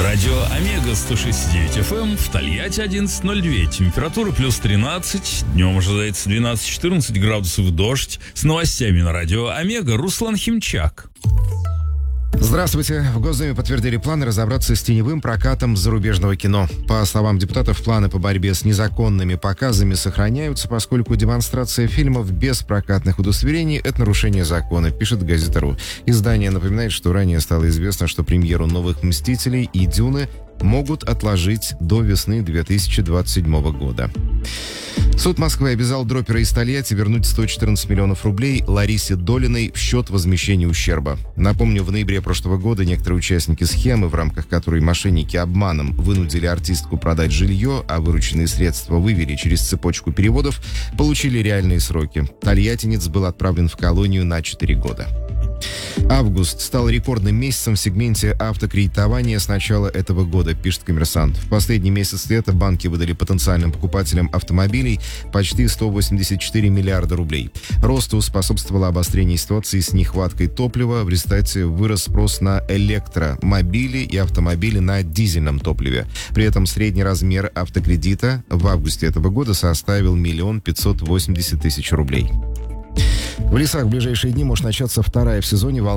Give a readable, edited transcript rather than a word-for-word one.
Радио Омега 106.9 FM в Тольятти 11.02. Температура плюс 13. Днем ожидается 12-14 градусов, дождь. С новостями на Радио Омега Руслан Химчак. Здравствуйте. В Госдуме подтвердили планы разобраться с теневым прокатом зарубежного кино. По словам депутатов, планы по борьбе с незаконными показами сохраняются, поскольку демонстрация фильмов без прокатных удостоверений – это нарушение закона, пишет газета.ру. Издание напоминает, что ранее стало известно, что премьеру «Новых Мстителей» и «Дюны» могут отложить до весны 2027 года. Суд Москвы обязал дропера из Тольятти вернуть 114 миллионов рублей Ларисе Долиной в счет возмещения ущерба. Напомню, в ноябре прошлого года некоторые участники схемы, в рамках которой мошенники обманом вынудили артистку продать жилье, а вырученные средства вывели через цепочку переводов, получили реальные сроки. Тольяттинец был отправлен в колонию на 4 года. Август стал рекордным месяцем в сегменте автокредитования с начала этого года, пишет «Коммерсант». В последний месяц лета банки выдали потенциальным покупателям автомобилей почти 184 миллиарда рублей. Росту способствовало обострение ситуации с нехваткой топлива. В результате вырос спрос на электромобили и автомобили на дизельном топливе. При этом средний размер автокредита в августе этого года составил 1 580 000 рублей. В лесах в ближайшие дни может начаться вторая в сезоне волна